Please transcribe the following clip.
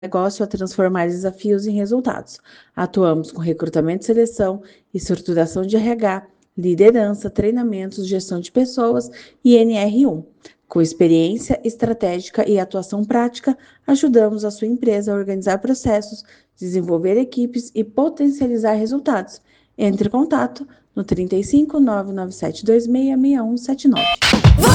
negócio a transformar desafios em resultados. Atuamos com recrutamento e seleção, estruturação de RH, liderança, treinamentos, gestão de pessoas e NR1. Com experiência estratégica e atuação prática, ajudamos a sua empresa a organizar processos, desenvolver equipes e potencializar resultados. Entre em contato no 35 99726 6179.